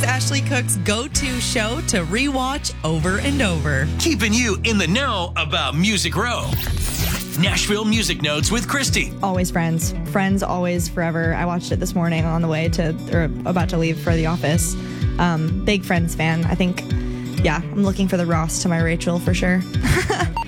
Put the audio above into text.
Ashley Cook's go-to show to rewatch over and over. Keeping you in the know about Music Row. Nashville Music Notes with Christy. Always Friends. Friends, always, forever. I watched it this morning on the way to, or about to leave for the office. Big Friends fan. I think, yeah, I'm looking for the Ross to my Rachel for sure.